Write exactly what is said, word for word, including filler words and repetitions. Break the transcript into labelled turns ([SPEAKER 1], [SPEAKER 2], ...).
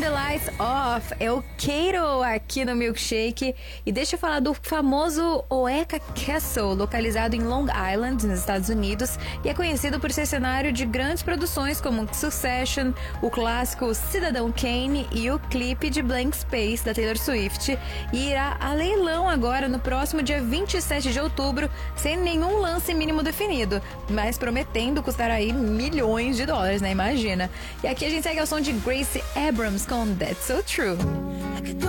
[SPEAKER 1] the Lights Off é o Kato aqui no Milkshake. E deixa eu falar do famoso Oeka Castle, localizado em Long Island, nos Estados Unidos, e é conhecido por ser cenário de grandes produções como Succession, o clássico Cidadão Kane e o clipe de Blank Space da Taylor Swift. E irá a leilão agora no próximo dia vinte e sete de outubro, sem nenhum lance mínimo definido, mas prometendo custar aí milhões de dólares, né? Imagina. E aqui a gente segue ao som de Gracie Abrams com That's So True.